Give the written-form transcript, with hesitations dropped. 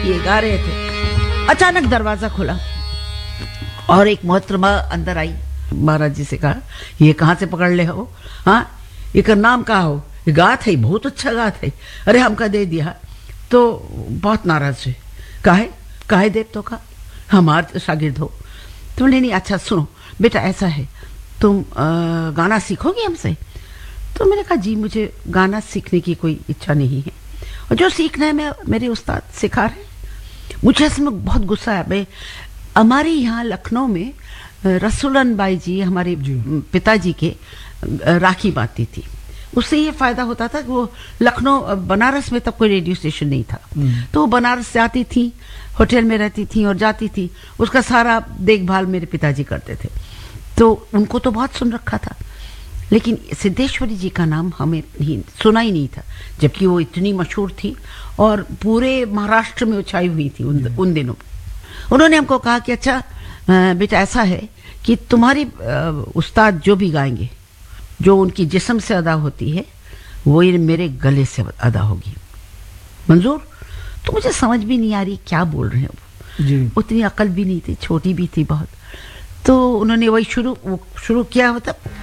ये गा रहे थे। अचानक दरवाजा खुला और एक मोहतरमा अंदर आई। महाराज जी से कहा, ये कहाँ से पकड़ ले हो? हाँ, एक नाम का हो, ये गात है, बहुत अच्छा गात है। अरे हमका दे दिया तो बहुत नाराज हुए। काहे देव तो का हमारे शागिर्द हो। तो बोले नहीं, अच्छा सुनो बेटा, ऐसा है तुम गाना सीखोगे हमसे? तो मैंने कहा जी मुझे गाना सीखने की कोई इच्छा नहीं है, और जो सीखना है मैं मेरे उस्ताद सिखा रहे हैं। मुझे इसमें बहुत गुस्सा है। मैं हमारे यहाँ लखनऊ में रसूलन बाई जी हमारे पिताजी के राखी बांधती थी। उससे ये फायदा होता था कि वो लखनऊ बनारस में तब कोई रेडियो स्टेशन नहीं था, तो वो बनारस जाती थी, होटल में रहती थी और जाती थी। उसका सारा देखभाल मेरे पिताजी करते थे, तो उनको तो बहुत सुन रखा था, लेकिन सिद्धेश्वरी जी का नाम हमें सुना ही नहीं था, जबकि वो इतनी मशहूर थी और पूरे महाराष्ट्र में छाई हुई थी उन दिनों। उन्होंने हमको कहा कि अच्छा बेटा, ऐसा है कि तुम्हारी उस्ताद जो भी गाएंगे, जो उनकी जिस्म से अदा होती है वो ये मेरे गले से अदा होगी। मंजूर? तो मुझे समझ भी नहीं आ रही क्या बोल रहे हैं वो। उतनी अकल भी नहीं थी, छोटी भी थी बहुत। तो उन्होंने वही शुरू किया, मतलब